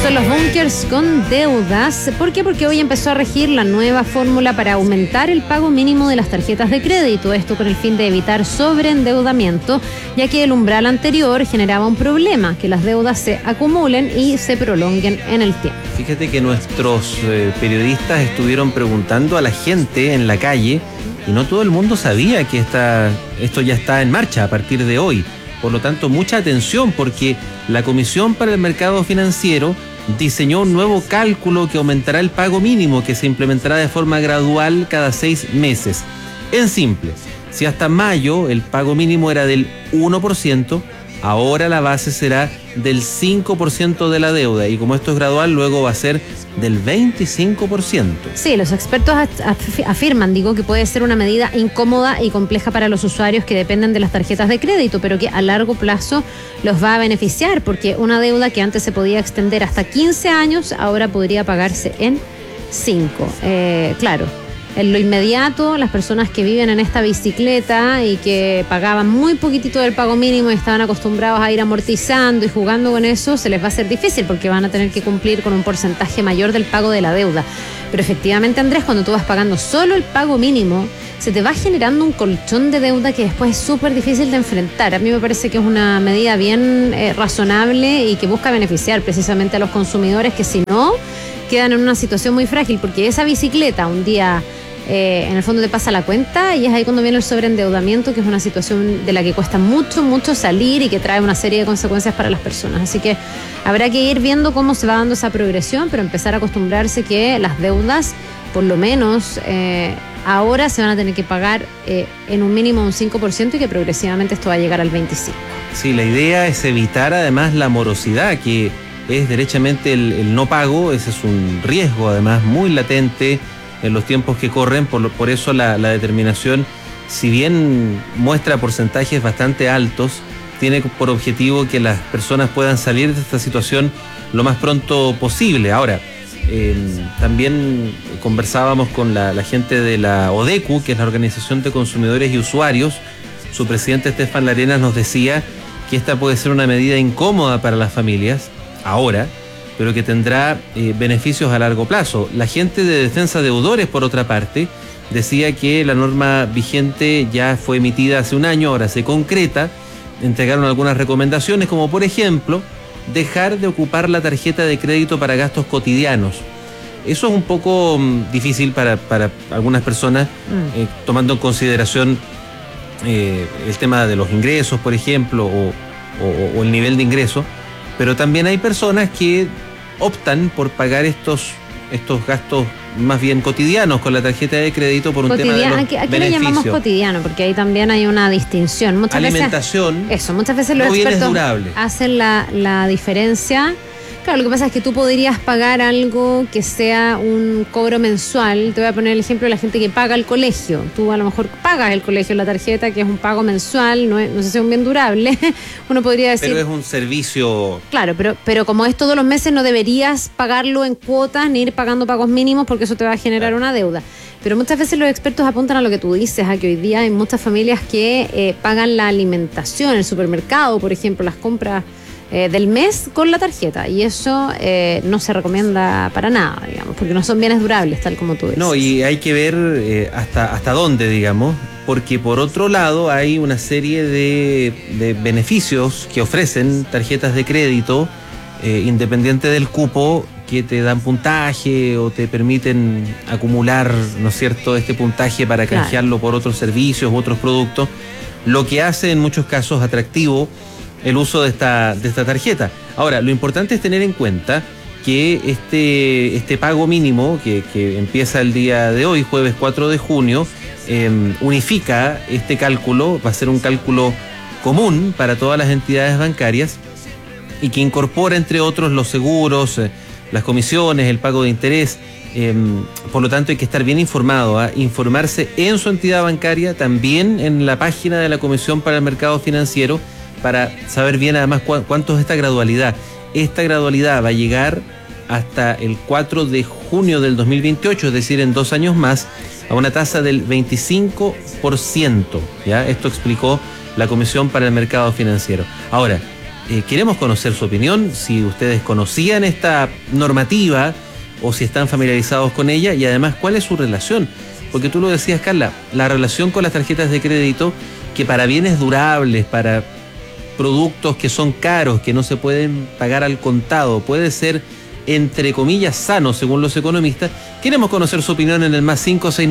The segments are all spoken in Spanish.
son los bunkers con deudas. ¿Por qué? Porque hoy empezó a regir la nueva fórmula para aumentar el pago mínimo de las tarjetas de crédito. Esto con el fin de evitar sobreendeudamiento, ya que el umbral anterior generaba un problema, que las deudas se acumulen y se prolonguen en el tiempo. Fíjate que nuestros periodistas estuvieron preguntando a la gente en la calle y no todo el mundo sabía que esto ya está en marcha a partir de hoy. Por lo tanto, mucha atención, porque la Comisión para el Mercado Financiero diseñó un nuevo cálculo que aumentará el pago mínimo, que se implementará de forma gradual cada 6 meses. En simple, si hasta mayo el pago mínimo era del 1%, ahora la base será del 5% de la deuda, y como esto es gradual, luego va a ser del 25%. Sí, los expertos afirman, que puede ser una medida incómoda y compleja para los usuarios que dependen de las tarjetas de crédito, pero que a largo plazo los va a beneficiar, porque una deuda que antes se podía extender hasta 15 años, ahora podría pagarse en 5. Claro. En lo inmediato, las personas que viven en esta bicicleta y que pagaban muy poquitito del pago mínimo y estaban acostumbrados a ir amortizando y jugando con eso, se les va a hacer difícil porque van a tener que cumplir con un porcentaje mayor del pago de la deuda. Pero efectivamente, Andrés, cuando tú vas pagando solo el pago mínimo, se te va generando un colchón de deuda que después es súper difícil de enfrentar. A mí me parece que es una medida bien razonable y que busca beneficiar precisamente a los consumidores que, si no, quedan en una situación muy frágil, porque esa bicicleta un día en el fondo te pasa la cuenta y es ahí cuando viene el sobreendeudamiento, que es una situación de la que cuesta mucho salir y que trae una serie de consecuencias para las personas. Así que habrá que ir viendo cómo se va dando esa progresión, pero empezar a acostumbrarse que las deudas, por lo menos ahora, se van a tener que pagar en un mínimo un 5% y que progresivamente esto va a llegar al 25%. Sí, la idea es evitar además la morosidad, que es derechamente el no pago. Ese es un riesgo además muy latente en los tiempos que corren. Por eso la determinación, si bien muestra porcentajes bastante altos, tiene por objetivo que las personas puedan salir de esta situación lo más pronto posible. Ahora, también conversábamos con la gente de la ODECU, que es la Organización de Consumidores y Usuarios. Su presidente Estefan Larenas nos decía que esta puede ser una medida incómoda para las familias ahora, pero que tendrá beneficios a largo plazo. La gente de Defensa de Deudores, por otra parte, decía que la norma vigente ya fue emitida hace un año, ahora se concreta. Entregaron algunas recomendaciones, como por ejemplo, dejar de ocupar la tarjeta de crédito para gastos cotidianos. Eso es un poco difícil para algunas personas, tomando en consideración el tema de los ingresos, por ejemplo, o el nivel de ingreso. Pero también hay personas que optan por pagar estos gastos más bien cotidianos con la tarjeta de crédito por un tema de los beneficios. ¿A qué le llamamos cotidiano? Porque ahí también hay una distinción. Alimentación. Muchas veces los expertos hacen la diferencia. Claro, lo que pasa es que tú podrías pagar algo que sea un cobro mensual. Te voy a poner el ejemplo de la gente que paga el colegio. Tú a lo mejor pagas el colegio en la tarjeta, que es un pago mensual, no sé si es un bien durable. Uno podría decir... Pero es un servicio... Claro, pero como es todos los meses, no deberías pagarlo en cuotas ni ir pagando pagos mínimos, porque eso te va a generar una deuda. Pero muchas veces los expertos apuntan a lo que tú dices, a que hoy día hay muchas familias que pagan la alimentación, el supermercado, por ejemplo, las compras del mes con la tarjeta, y eso no se recomienda para nada, porque no son bienes durables, tal como tú dices. No, y hay que ver hasta dónde, porque por otro lado hay una serie de beneficios que ofrecen tarjetas de crédito independiente del cupo, que te dan puntaje o te permiten acumular, ¿no es cierto?, este puntaje para canjearlo por otros servicios u otros productos, lo que hace en muchos casos atractivo el uso de esta tarjeta. Ahora, lo importante es tener en cuenta que este pago mínimo que empieza el día de hoy, jueves 4 de junio, unifica este cálculo, va a ser un cálculo común para todas las entidades bancarias y que incorpora, entre otros, los seguros, las comisiones, el pago de interés. Por lo tanto, hay que estar bien informado, informarse en su entidad bancaria, también en la página de la Comisión para el Mercado Financiero, para saber bien además cuánto es esta gradualidad. Esta gradualidad va a llegar hasta el 4 de junio del 2028, es decir, en 2 años más, a una tasa del 25%. ¿Ya? Esto explicó la Comisión para el Mercado Financiero. Ahora, queremos conocer su opinión, si ustedes conocían esta normativa o si están familiarizados con ella, y además cuál es su relación. Porque tú lo decías, Carla, la relación con las tarjetas de crédito, que para bienes durables, para productos que son caros, que no se pueden pagar al contado, puede ser, entre comillas, sano, según los economistas. Queremos conocer su opinión en el más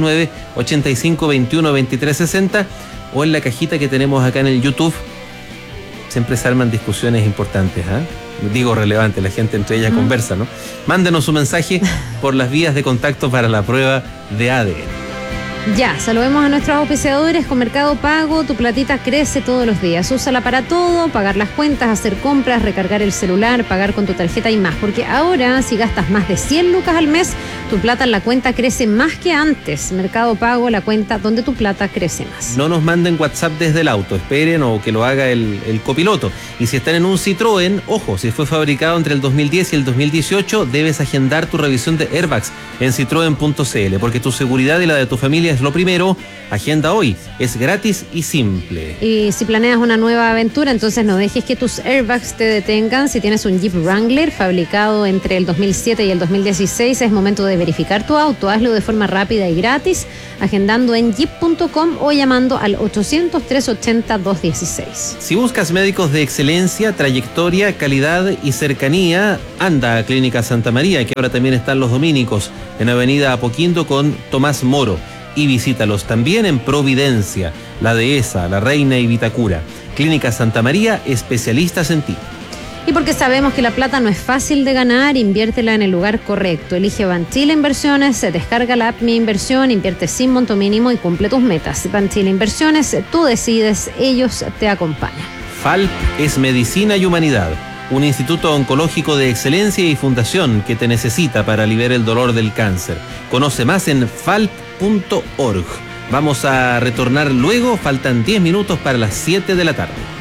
569-8521-2360 o en la cajita que tenemos acá en el YouTube. Siempre se arman discusiones importantes, digo relevantes, la gente entre ellas conversa, ¿no? Mándenos su mensaje por las vías de contacto para la prueba de ADN. Ya, saludemos a nuestros auspiciadores. Con Mercado Pago, tu platita crece todos los días. Úsala para todo, pagar las cuentas, hacer compras, recargar el celular, pagar con tu tarjeta y más. Porque ahora, si gastas más de 100 lucas al mes, tu plata en la cuenta crece más que antes. Mercado Pago, la cuenta donde tu plata crece más. No nos manden WhatsApp desde el auto, esperen o que lo haga el copiloto. Y si están en un Citroën, ojo, si fue fabricado entre el 2010 y el 2018, debes agendar tu revisión de airbags en citroen.cl, porque tu seguridad y la de tu familia es lo primero. Agenda hoy, es gratis y simple. Y si planeas una nueva aventura, entonces no dejes que tus airbags te detengan. Si tienes un Jeep Wrangler fabricado entre el 2007 y el 2016, es momento de verificar tu auto. Hazlo de forma rápida y gratis, agendando en jeep.com o llamando al 800-380-216. Si buscas médicos de excelencia, trayectoria, calidad y cercanía, anda a Clínica Santa María, que ahora también están los dominicos, en Avenida Apoquindo con Tomás Moro. Y visítalos también en Providencia, La Dehesa, La Reina y Vitacura. Clínica Santa María, especialistas en ti. Y porque sabemos que la plata no es fácil de ganar, inviértela en el lugar correcto. Elige Banchile Inversiones, descarga la app Mi Inversión, invierte sin monto mínimo y cumple tus metas. Banchile Inversiones, tú decides, ellos te acompañan. FALP es Medicina y Humanidad, un instituto oncológico de excelencia y fundación que te necesita para aliviar el dolor del cáncer. Conoce más en falp.org. Vamos a retornar luego, faltan 10 minutos para las 7 de la tarde.